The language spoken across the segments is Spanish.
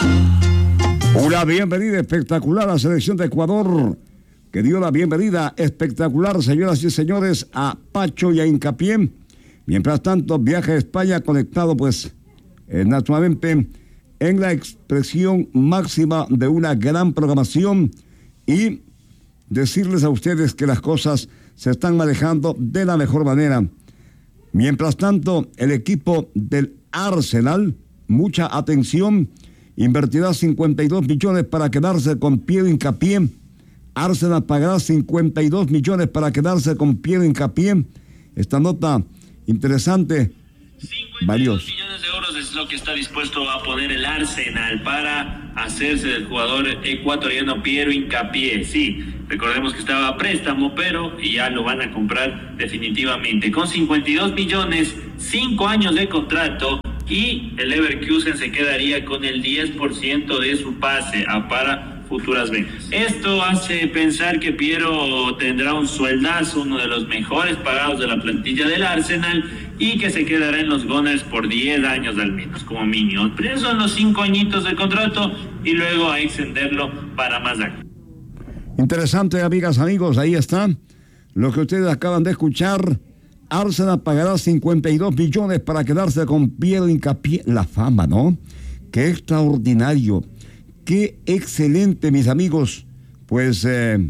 Una bienvenida espectacular a la selección de Ecuador, que dio la bienvenida espectacular, señoras y señores, a Pacho y a Hincapié. Mientras tanto, viaja a España conectado, pues, naturalmente, en la expresión máxima de una gran programación y decirles a ustedes que las cosas se están manejando de la mejor manera. Mientras tanto, el equipo del Arsenal, mucha atención, invertirá 52 millones para quedarse con Piero Hincapié. Arsenal pagará 52 millones para quedarse con Piero Hincapié. Esta nota interesante. 52 millones de euros es lo que está dispuesto a poner el Arsenal para hacerse del jugador ecuatoriano Piero Hincapié. Sí, recordemos que estaba a préstamo, pero ya lo van a comprar definitivamente. Con 52 millones, 5 años de contrato, y el Leverkusen se quedaría con el 10% de su pase para futuras ventas. Esto hace pensar que Piero tendrá un sueldazo, uno de los mejores pagados de la plantilla del Arsenal, y que se quedará en los Gunners por 10 años al menos, como mínimo. Pero son los 5 añitos de contrato y luego a extenderlo para más años. Interesante, amigas, amigos, ahí está lo que ustedes acaban de escuchar. Arsenal pagará 52 millones para quedarse con Piero Hincapié. La fama, ¿no? Qué extraordinario, qué excelente, mis amigos. Pues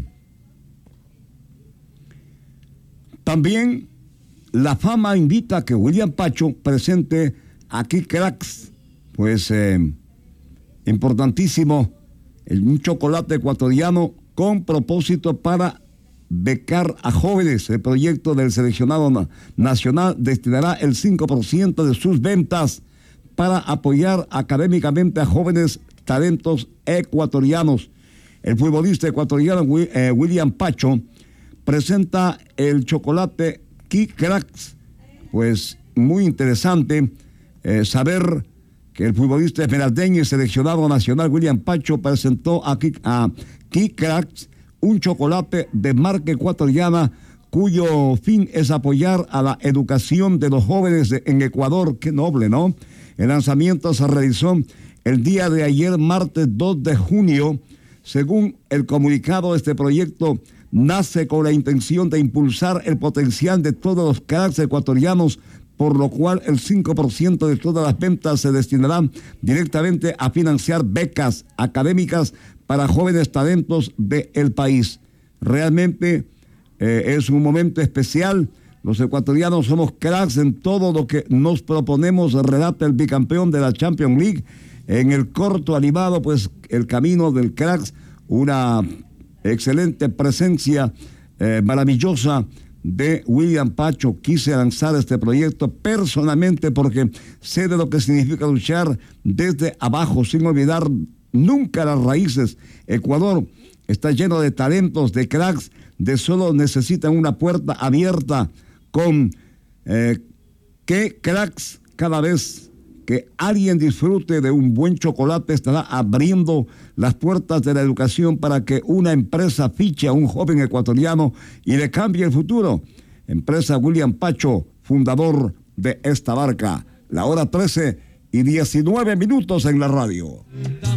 también la fama invita a que William Pacho presente aquí cracks. Pues importantísimo, un chocolate ecuatoriano con propósito para becar a jóvenes. El proyecto del seleccionado nacional destinará el 5% de sus ventas para apoyar académicamente a jóvenes talentos ecuatorianos. El futbolista ecuatoriano William Pacho presenta el chocolate Key Cracks. Pues muy interesante saber que el futbolista esmeraldeño y seleccionado nacional William Pacho presentó a Key Cracks, un chocolate de marca ecuatoriana cuyo fin es apoyar a la educación de los jóvenes en Ecuador. Qué noble, ¿no? El lanzamiento se realizó el día de ayer, martes 2 de junio. Según el comunicado, este proyecto nace con la intención de impulsar el potencial de todos los cracks ecuatorianos, por lo cual el 5% de todas las ventas se destinarán directamente a financiar becas académicas para jóvenes talentos del país. Realmente es un momento especial. Los ecuatorianos somos cracks en todo lo que nos proponemos, relata el bicampeón de la Champions League. En el corto animado, pues, el camino del cracks, una excelente presencia maravillosa de William Pacho. Quise lanzar este proyecto personalmente porque sé de lo que significa luchar desde abajo, sin olvidar nunca las raíces. Ecuador está lleno de talentos, de cracks, de solo necesitan una puerta abierta con que cracks. Cada vez que alguien disfrute de un buen chocolate estará abriendo las puertas de la educación para que una empresa fiche a un joven ecuatoriano y le cambie el futuro. Empresa William Pacho, fundador de esta marca. La hora 13:19 en la radio.